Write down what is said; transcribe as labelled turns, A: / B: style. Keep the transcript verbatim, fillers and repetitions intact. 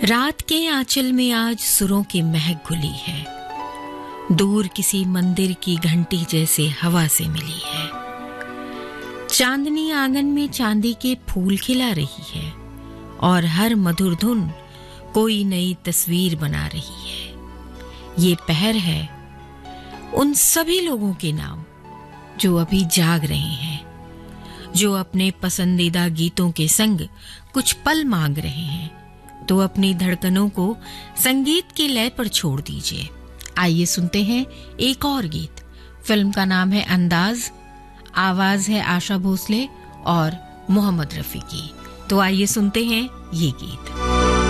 A: रात के आंचल में आज सुरों की महक घुली है, दूर किसी मंदिर की घंटी जैसे हवा से मिली है। चांदनी आंगन में चांदी के फूल खिला रही है और हर मधुर धुन कोई नई तस्वीर बना रही है। ये पहर है उन सभी लोगों के नाम जो अभी जाग रहे हैं, जो अपने पसंदीदा गीतों के संग कुछ पल मांग रहे हैं। तो अपनी धड़कनों को संगीत की लय पर छोड़ दीजिए। आइए सुनते हैं एक और गीत। फिल्म का नाम है अंदाज, आवाज है आशा भोसले और मोहम्मद रफी की। तो आइए सुनते हैं ये गीत।